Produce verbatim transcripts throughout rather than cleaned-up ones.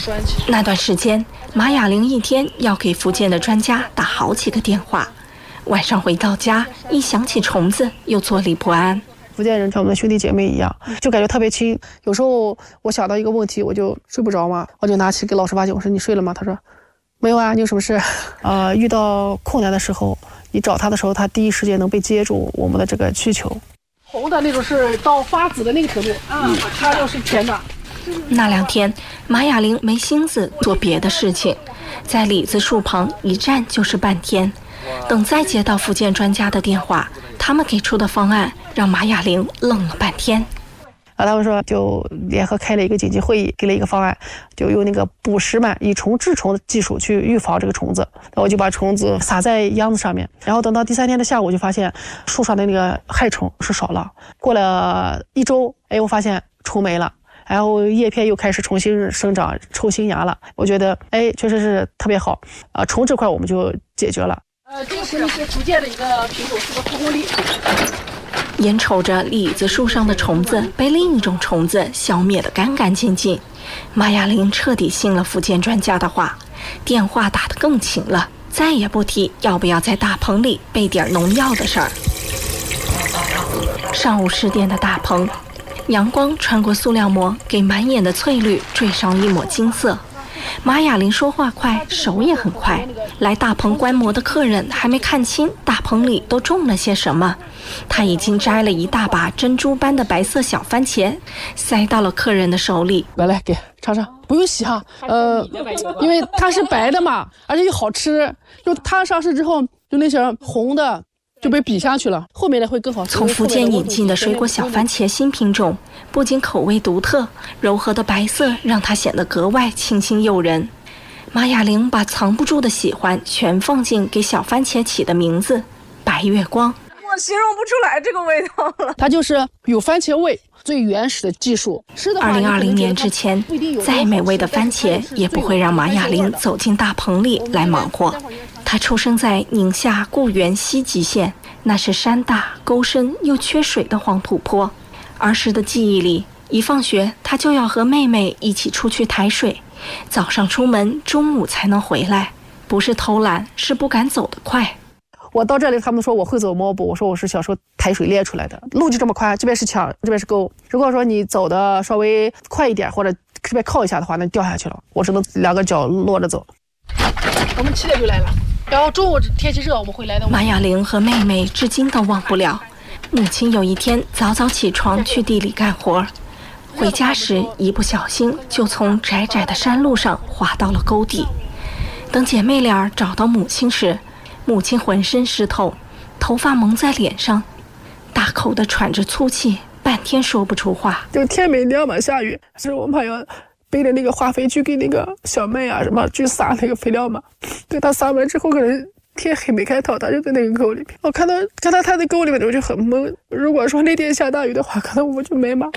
那段时间，马雅玲一天要给福建的专家打好几个电话，晚上回到家，一想起虫子，又坐立不安。 福建人像我们的兄弟姐妹一样，就感觉特别亲。有时候我想到一个问题，我就睡不着嘛，我就拿起给老师发信，我说你睡了吗？他说没有啊，你有什么事？呃，遇到困难的时候，你找他的时候，他第一时间能被接住我们的这个需求。红的那种是到发紫的那个程度，嗯，它就是甜的。 那两天，马雅玲没心思做别的事情，在李子树旁一站就是半天。等再接到福建专家的电话，他们给出的方案让马雅玲愣了半天。 啊，他们说就联合开了一个紧急会议，给了一个方案，就用那个捕食螨以虫治虫的技术去预防这个虫子。那我就把虫子撒在秧子上面，然后等到第三天的下午，就发现树上的那个害虫是少了。过了一周，哎，我发现虫没了。然后叶片又开始重新生长，抽新芽了。我觉得，哎，确实是特别好啊！虫这块我们就解决了。呃，这个是是福建的一个品种，是个蒲公梨。 眼瞅着李子树上的虫子被另一种虫子消灭得干干净净，马雅玲彻底信了福建专家的话，电话打得更勤了，再也不提要不要在大棚里备点农药的事儿。上午十点的大棚。阳光穿过塑料膜，给满眼的翠绿缀上一抹金色。马雅玲说话快，手也很快。来大棚观摩的客人还没看清大棚里都种了些什么，她已经摘了一大把珍珠般的白色小番茄，塞到了客人的手里。 来来，给尝尝，不用洗哈。呃，因为它是白的嘛，而且又好吃。就它上市之后，就那些红的。就被比下去了，后面的会更好。 从福建引进的水果小番茄新品种，不仅口味独特，柔和的白色让它显得格外清新诱人。马雅玲把藏不住的喜欢全放进给小番茄起的名字“白月光”。 我形容不出来这个味道了。 它就是有番茄味，最原始的技术。 二零二零年之前，再美味的番茄也不会让马雅玲走进大棚里来忙活。她出生在宁夏固原西极县，那是山大沟深又缺水的黄土坡。儿时的记忆里，一放学她就要和妹妹一起出去抬水，早上出门，中午才能回来。不是偷懒，是不敢走得快。 我到这里，他们说我会走摸步，我说我是小时候抬水练出来的。路就这么宽，这边是墙，这边是沟。如果说你走的稍微快一点，或者这边靠一下的话，那掉下去了。我只能两个脚落着走。我们七点就来了，然后中午天气热，我们会来的。 马雅玲和妹妹至今都忘不了，母亲有一天早早起床去地里干活，回家时一不小心就从窄窄的山路上滑到了沟底。等姐妹俩找到母亲时，母亲浑身湿透，头发蒙在脸上，大口地喘着粗气，半天说不出话。 就天没亮嘛，下雨，是我们还要背着那个化肥去给那个小麦啊什么去撒那个肥料嘛。对，他撒完之后，可能天黑没开透，他就在那个沟里面。我看到看到他在沟里面，我就很懵。如果说那天下大雨的话，可能我就没码了。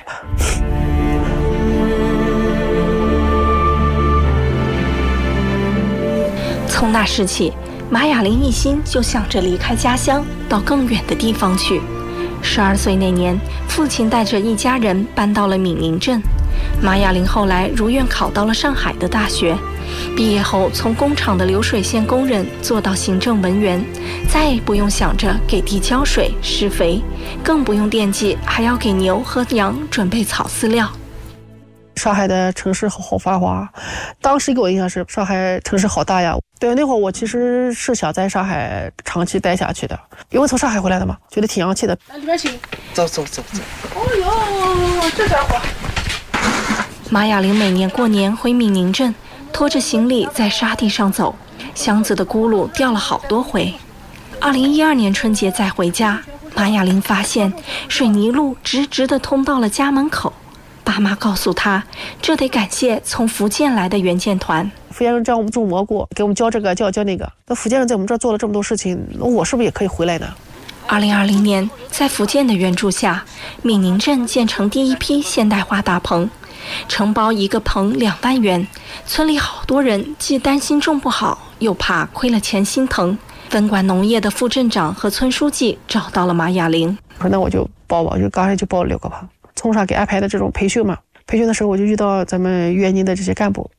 从那时起，马雅玲一心就想着离开家乡，到更远的地方去。十二岁那年，父亲带着一家人搬到了闽宁镇。马雅玲后来如愿考到了上海的大学，毕业后从工厂的流水线工人做到行政文员，再也不用想着给地浇水施肥，更不用惦记还要给牛和羊准备草饲料。 上海的城市好好繁华，当时给我印象是上海城市好大呀。对，那会儿我其实是想在上海长期待下去的，因为从上海回来的嘛，觉得挺洋气的。来里边请， 走走走走。 哦呦，这家伙！ 马雅玲每年过年回闽宁镇，拖着行李在沙地上走，箱子的轱辘掉了好多回。二零一二年春节再回家，马雅玲发现水泥路直直地通到了家门口。爸妈告诉他，这得感谢从福建来的援建团。 福建人教我们种蘑菇，给我们教这个教教那个。那福建人在我们这儿做了这么多事情，我是不是也可以回来呢？ 二零二零年，在福建的援助下，闽宁镇建成第一批现代化大棚，承包一个棚两万元。村里好多人既担心种不好，又怕亏了钱心疼。分管农业的副镇长和村书记找到了马雅玲， 说那我就报吧，就刚才就报了六个棚。从上给安排的这种培训嘛，培训的时候我就遇到咱们援宁的这些干部，